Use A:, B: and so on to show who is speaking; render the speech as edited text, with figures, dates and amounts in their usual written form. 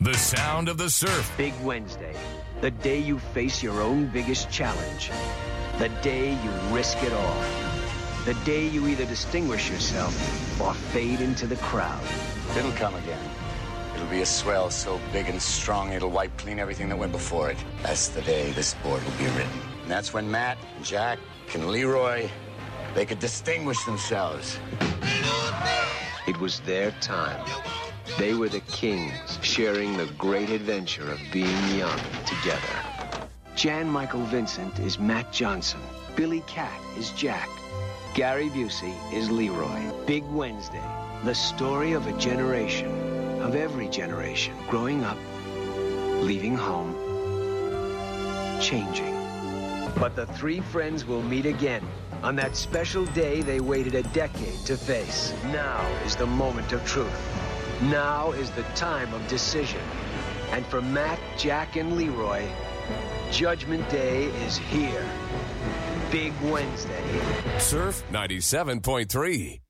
A: The sound of the surf.
B: Big Wednesday, the day you face your own biggest challenge. The day you risk it all. The day you either distinguish yourself or fade into the crowd.
C: It'll come again. It'll be a swell so big and strong it'll wipe clean everything that went before it. That's the day this board will be written. And that's when Matt, Jack, and Leroy, they could distinguish themselves.
B: It was their time. They were the kings, sharing the great adventure of being young together. Jan Michael Vincent is Matt Johnson. Billy Cat is Jack. Gary Busey is Leroy. Big Wednesday, the story of a generation, of every generation, growing up, leaving home, changing. But the three friends will meet again on that special day they waited a decade to face. Now is the moment of truth. Now is the time of decision. And for Matt, Jack, and Leroy, Judgment Day is here. Big Wednesday.
A: Surf 97.3.